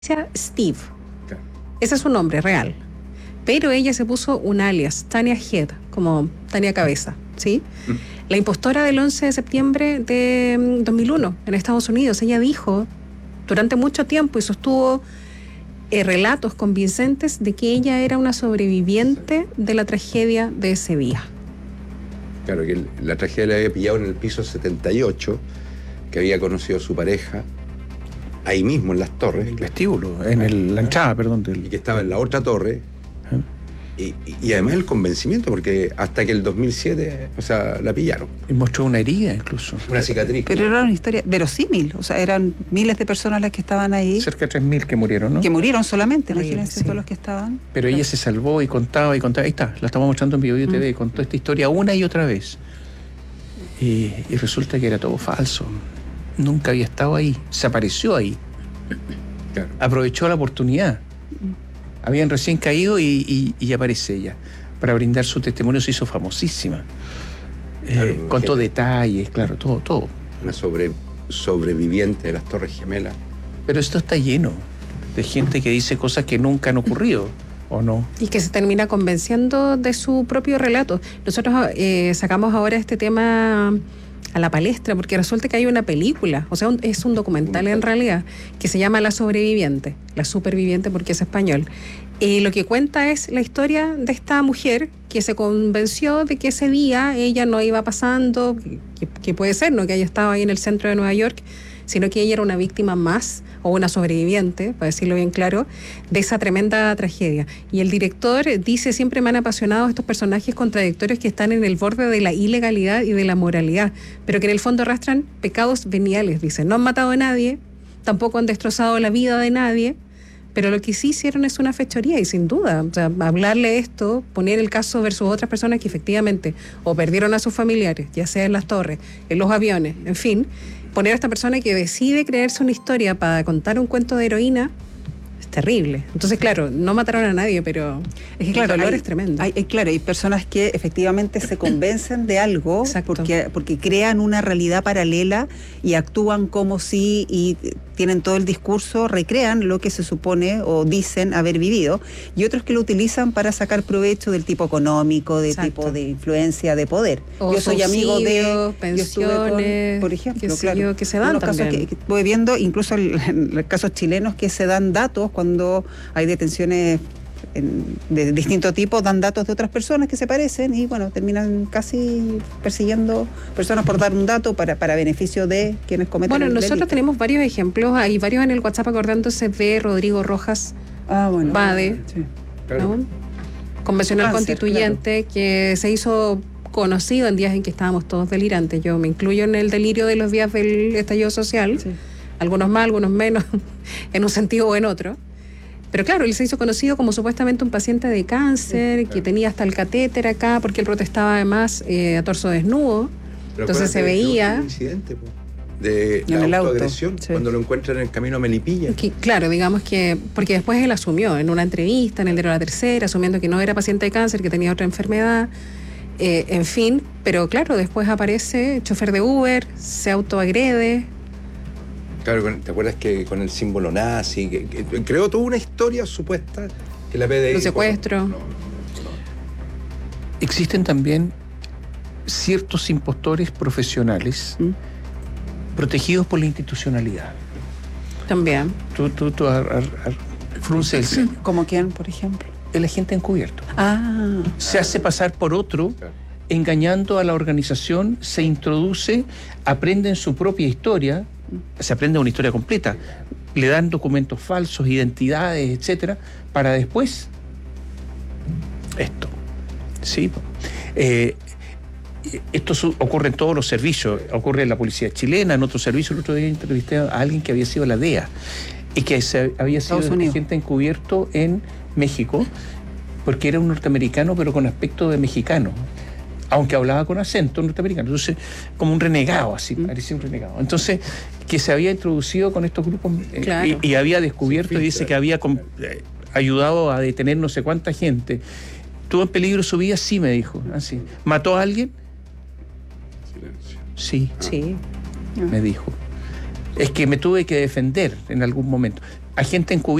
Steve. Claro. Ese es su nombre real. Pero ella se puso un alias, Tania Head, como Tania Cabeza, ¿sí? La impostora del 11 de septiembre de 2001 en Estados Unidos. Ella dijo durante mucho tiempo y sostuvo relatos convincentes de que ella era una sobreviviente de la tragedia de ese día. Claro, que la tragedia la había pillado en el piso 78, que había conocido a su pareja ahí mismo en las torres. En el vestíbulo, la entrada, perdón. Y que estaba en la otra torre. Y además el convencimiento, porque hasta que el 2007, o sea, la pillaron. Y mostró una herida incluso. Una cicatriz. Pero era una historia verosímil, o sea, eran miles de personas las que estaban ahí. Cerca de 3.000 que murieron, ¿no? Que murieron solamente, imagínense sí. todos los que estaban. Pero ella se salvó y contaba. Ahí está, la estamos mostrando en Bio TV, contó esta historia una y otra vez. Y resulta que era todo falso. Nunca había estado ahí, se apareció ahí. Claro. Aprovechó la oportunidad. Habían recién caído y aparece ella. Para brindar su testimonio se hizo famosísima. Claro, contó detalles, claro, todo. Una sobreviviente de las Torres Gemelas. Pero esto está lleno de gente que dice cosas que nunca han ocurrido, ¿o no? Y que se termina convenciendo de su propio relato. Nosotros sacamos ahora este tema a la palestra porque resulta que hay una película, o sea, es un documental en realidad, que se llama La Sobreviviente, La Superviviente porque es español. Lo que cuenta es la historia de esta mujer que se convenció de que ese día ella no iba pasando, que puede ser, no que haya estado ahí en el centro de Nueva York, sino que ella era una víctima más, o una sobreviviente, para decirlo bien claro, de esa tremenda tragedia. Y el director dice: siempre me han apasionado estos personajes contradictorios que están en el borde de la ilegalidad y de la moralidad, pero que en el fondo arrastran pecados veniales, dice. No han matado a nadie, tampoco han destrozado la vida de nadie, pero lo que sí hicieron es una fechoría, y sin duda, o sea, hablarle esto, poner el caso versus otras personas que efectivamente o perdieron a sus familiares, ya sea en las torres, en los aviones, en fin, poner a esta persona que decide creerse una historia para contar un cuento de heroína es terrible. Entonces, claro, no mataron a nadie, pero es que, claro, el dolor es tremendo. Hay personas que efectivamente se convencen de algo porque crean una realidad paralela y actúan como si, y tienen todo el discurso, recrean lo que se supone o dicen haber vivido, y otros que lo utilizan para sacar provecho del tipo económico, de tipo de influencia, de poder. O yo soy amigo de pensiones, por ejemplo, que se dan casos también. que voy viendo, incluso en los casos chilenos, que se dan datos cuando hay detenciones de distinto tipo, dan datos de otras personas que se parecen y bueno, terminan casi persiguiendo personas por dar un dato para beneficio de quienes cometen el delito. Bueno, nosotros tenemos varios ejemplos, hay varios en el WhatsApp acordándose de Rodrigo Rojas Bade, sí. Claro. ¿no? Convencional constituyente, claro, que se hizo conocido en días en que estábamos todos delirantes. Yo me incluyo en el delirio de los días del estallido social, sí. Algunos más, algunos menos, en un sentido o en otro. Pero claro, él se hizo conocido como supuestamente un paciente de cáncer, sí, claro, que tenía hasta el catéter acá, porque él protestaba además a torso desnudo. Pero entonces se veía... Un incidente, de la autoagresión, sí, cuando lo encuentran en el camino a Melipilla. Claro, digamos que... Porque después él asumió en una entrevista, en el diario La Tercera, asumiendo que no era paciente de cáncer, que tenía otra enfermedad, en fin. Pero claro, después aparece chofer de Uber, se autoagrede... Claro, ¿te acuerdas que con el símbolo nazi, que creó toda una historia supuesta que la PDI... Un secuestro. No. Existen también ciertos impostores profesionales protegidos por la institucionalidad. También. Tú frunce el ceño. ¿Como quién, por ejemplo? El agente encubierto. Se hace pasar por otro, claro, engañando a la organización, se introduce, aprende en su propia historia, se aprende una historia completa, le dan documentos falsos, identidades, etcétera, para después esto. ¿Sí? Esto ocurre en todos los servicios, ocurre en la policía chilena, en otros servicios. El otro día entrevisté a alguien que había sido la DEA y que había sido agente encubierto en México porque era un norteamericano pero con aspecto de mexicano, aunque hablaba con acento norteamericano, entonces como un renegado, así, parecía un renegado. Entonces, que se había introducido con estos grupos claro, y había descubierto, y dice que había ayudado a detener no sé cuánta gente. ¿Tuvo en peligro su vida? Sí, me dijo. Así. ¿Mató a alguien? Sí. Sí. Me dijo. Es que me tuve que defender en algún momento. agente encubierto